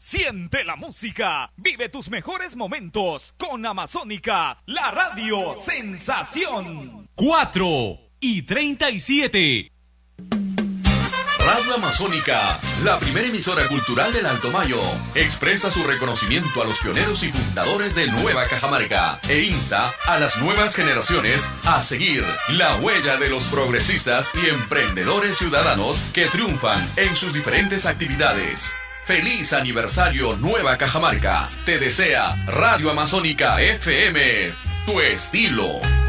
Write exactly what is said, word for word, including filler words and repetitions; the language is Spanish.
Siente la música, vive tus mejores momentos con Amazónica, la radio sensación. cuatro y treinta y siete. Radio Amazónica, la primera emisora cultural del Alto Mayo, expresa su reconocimiento a los pioneros y fundadores de Nueva Cajamarca e insta a las nuevas generaciones a seguir la huella de los progresistas y emprendedores ciudadanos que triunfan en sus diferentes actividades. ¡Feliz aniversario Nueva Cajamarca! Te desea Radio Amazónica F M, tu estilo.